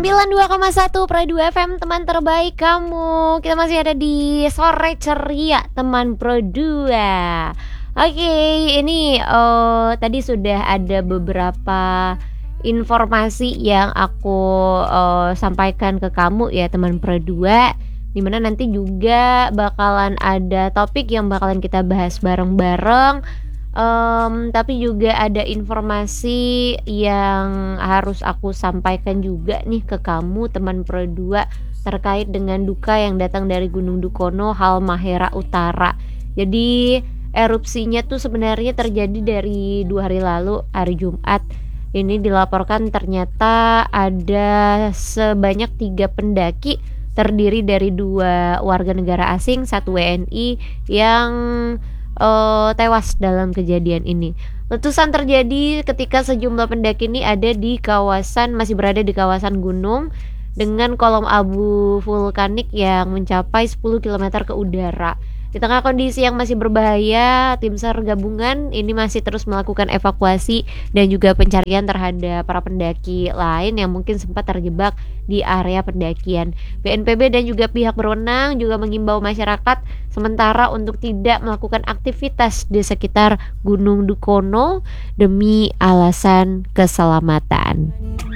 92,1 Pro 2 FM, teman terbaik kamu. Kita masih ada di Sore Ceria teman Pro 2. Oke, ini tadi sudah ada beberapa informasi yang aku sampaikan ke kamu ya teman Pro 2, dimana nanti juga bakalan ada topik yang bakalan kita bahas bareng-bareng. Tapi juga ada informasi yang harus aku sampaikan juga nih ke kamu teman Pro 2 terkait dengan duka yang datang dari Gunung Dukono Halmahera Utara. Jadi erupsinya tuh sebenarnya terjadi dari 2 hari lalu, hari Jumat. Ini dilaporkan ternyata ada sebanyak 3 pendaki terdiri dari 2 warga negara asing, 1 WNI yang tewas dalam kejadian ini. Letusan terjadi ketika sejumlah pendaki ini masih berada di kawasan gunung dengan kolom abu vulkanik yang mencapai 10 km ke udara. Di tengah kondisi yang masih berbahaya, tim SAR gabungan ini masih terus melakukan evakuasi dan juga pencarian terhadap para pendaki lain yang mungkin sempat terjebak di area pendakian. BNPB dan juga pihak berwenang juga mengimbau masyarakat sementara untuk tidak melakukan aktivitas di sekitar Gunung Dukono demi alasan keselamatan.